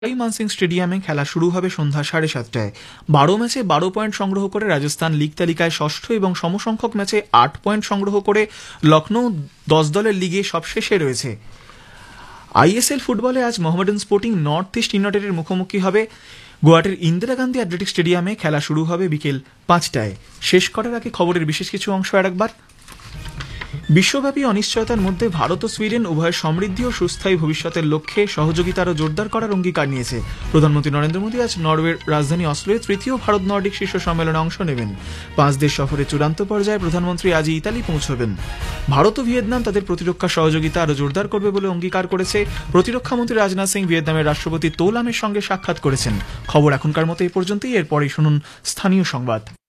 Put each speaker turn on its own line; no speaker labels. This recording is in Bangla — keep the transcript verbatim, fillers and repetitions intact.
সবাই মানসিং স্টেডিয়ামে খেলা শুরু হবে সন্ধ্যা সাড়ে সাতটায়। বারো ম্যাচে বারো পয়েন্ট সংগ্রহ করে রাজস্থান লিগ তালিকায় ষষ্ঠ এবং সমসংখ্যক ম্যাচে আট পয়েন্ট সংগ্রহ করে লখনৌ দশ দলের লিগে সবশেষে রয়েছে। আইএসএল ফুটবলে আজ মোহামেডান স্পোর্টিং নর্থ ইস্ট ইউনাইটেডের মুখোমুখি হবে। গুয়াহাটির ইন্দিরা গান্ধী অ্যাথলেটিক স্টেডিয়ামে খেলা শুরু হবে বিকেল পাঁচটায়। শেষ করার আগে খবরের বিশেষ কিছু অংশ আরেকবার। বিশ্বব্যাপী অনিশ্চয়তার মধ্যে ভারত ও সুইডেন উভয় সমৃদ্ধি ও সুস্থায়ী ভবিষ্যতের লক্ষ্যে সহযোগিতা আরও জোরদার করার অঙ্গীকার নিয়েছে। প্রধানমন্ত্রী নরেন্দ্র মোদী আজ নরওয়ের রাজধানী অসলোয় তৃতীয় ভারত নর্ডিক শীর্ষ সম্মেলনে অংশ নেবেন। পাঁচ দেশ সফরের চূড়ান্ত পর্যায়ে প্রধানমন্ত্রী আজই ইতালি পৌঁছবেন। ভারত ও ভিয়েতনাম তাদের প্রতিরক্ষা সহযোগিতা আরও জোরদার করবে বলে অঙ্গীকার করেছে। প্রতিরক্ষামন্ত্রী রাজনাথ সিং ভিয়েতনামের রাষ্ট্রপতি তো লামের সঙ্গে সাক্ষাৎ করেছেন। খবর এখনকার মতো এই পর্যন্তই। এরপরেই শুনুন স্থানীয় সংবাদ।